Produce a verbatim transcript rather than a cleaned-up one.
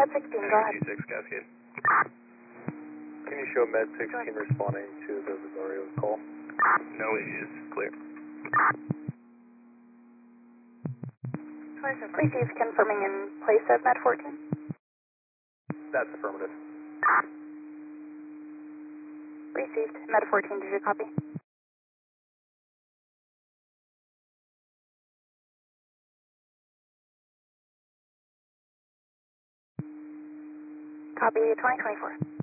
Med sixteen, go ahead. G six Cascade. Can you show Med sixteen responding to the Rosario call? No issues. Clear. Received, confirming in place of Med fourteen. That's affirmative. Received. Med fourteen, did you copy? Copy twenty twenty-four.